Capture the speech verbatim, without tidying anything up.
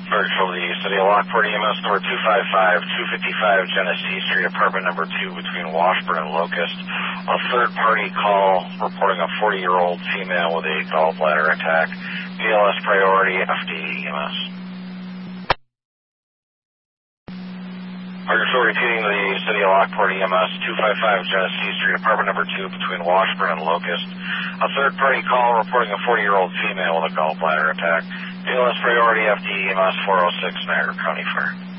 Virtual the City of Lockport, E M S number two five five, two fifty-five Genesee Street, apartment number two between Washburn and Locust. A third-party call reporting a forty-year-old female with a gallbladder attack. B L S priority, F D E M S. Virtual repeating the City of Lockport, E M S two five five Genesee Street, apartment number two between Washburn and Locust. A third-party call reporting a forty-year-old female with a gallbladder attack. B L S priority, F D E M S four oh six, Niagara County Fire.